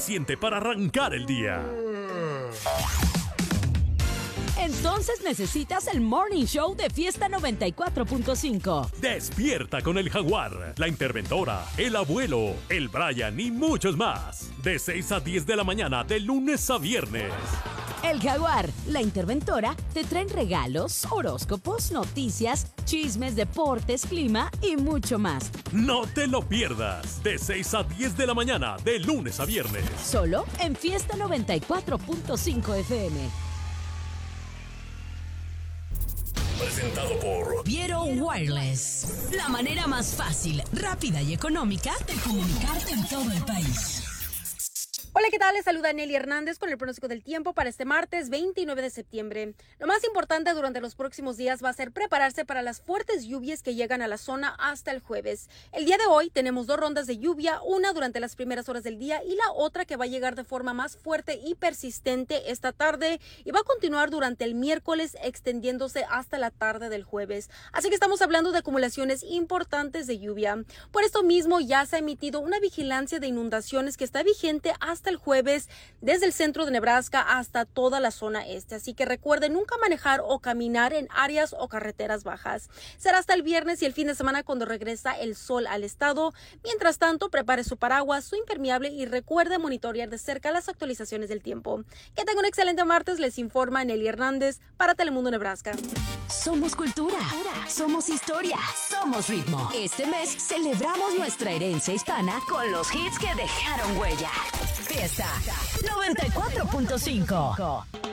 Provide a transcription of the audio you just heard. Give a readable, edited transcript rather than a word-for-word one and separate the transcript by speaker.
Speaker 1: suficiente para arrancar el día.
Speaker 2: Entonces necesitas el Morning Show de Fiesta 94.5.
Speaker 1: Despierta con el Jaguar, la interventora, el abuelo, el Brian y muchos más. De 6 a 10 de la mañana, de lunes a viernes.
Speaker 2: El Jaguar, la interventora, te traen regalos, horóscopos, noticias, chismes, deportes, clima y mucho más.
Speaker 1: No te lo pierdas. De 6 a 10 de la mañana, de lunes a viernes.
Speaker 2: Solo en Fiesta 94.5 FM.
Speaker 1: Presentado por
Speaker 2: Viero Wireless. La manera más fácil, rápida y económica de comunicarte en todo el país.
Speaker 3: Hola, ¿qué tal? Les saluda Nelly Hernández con el pronóstico del tiempo para este martes 29 de septiembre. Lo más importante durante los próximos días va a ser prepararse para las fuertes lluvias que llegan a la zona hasta el jueves. El día de hoy tenemos 2 rondas de lluvia, una durante las primeras horas del día y la otra que va a llegar de forma más fuerte y persistente esta tarde y va a continuar durante el miércoles extendiéndose hasta la tarde del jueves. Así que estamos hablando de acumulaciones importantes de lluvia. Por esto mismo ya se ha emitido una vigilancia de inundaciones que está vigente hasta el jueves desde el centro de Nebraska hasta toda la zona este. Así que recuerden nunca manejar o caminar en áreas o carreteras bajas. Será hasta el viernes y el fin de semana cuando regresa el sol al estado. Mientras tanto, prepare su paraguas, su impermeable y recuerde monitorear de cerca las actualizaciones del tiempo. Que tengan un excelente martes, les informa Nelly Hernández para Telemundo Nebraska.
Speaker 2: Somos cultura, somos historia, somos ritmo. Este mes celebramos nuestra herencia hispana con los hits que dejaron huella. Fiesta 94.5.